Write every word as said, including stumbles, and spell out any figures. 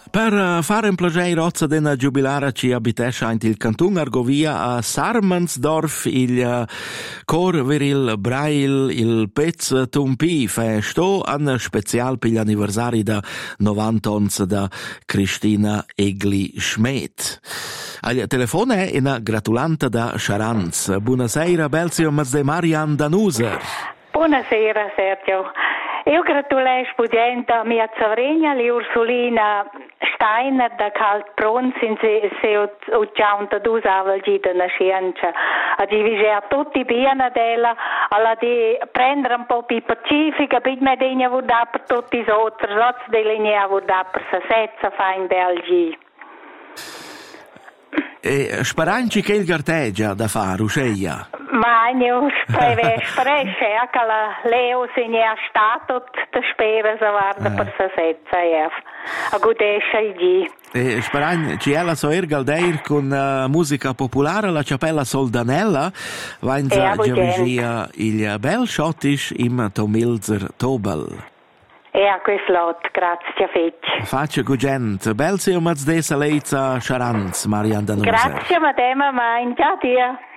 Per uh, fare un plagiare rozza dena giubilara ci abitesce in il cantun Argovia a Sarmansdorf il uh, cor viril Brail il pezz Tumpi fe sto an special per l'anniversari da novanta ons da Cristina Egli Schmidt. Al telefone è una gratulante da Scharanz. Buonasera, Belzio Mazde Marian Danuser. Buonasera, Sergio. Io gratulevo spudente a mia sorella, l'Ursulina Steiner, da Calt Brons, in se, se ho già due avvalgi da nascenza. A dividere a tutti bene della, alla di prendere un po' più pacifica, per me degna vuda per tutti gli altri, lots di linea vuda per se sezza fa in Belgi. E sparanci che il garteggia da fare, Usceia? Ma io spreve, spresce, anche la Leo se ne ha stato, te spera se guarda per se sezza, ja. A godesce il G. E sparanci, ella so ergaldeir con uh, musica popolare, la Cappella Soldanella, vanza giavigia il bel schottisch im Tomilzer Tobel. E a questo lot, grazie fecci. Faccia gugent, Belzio Mazdesa Leiza Scharanz, Marian Danuser. Grazie madema, ma in già dia.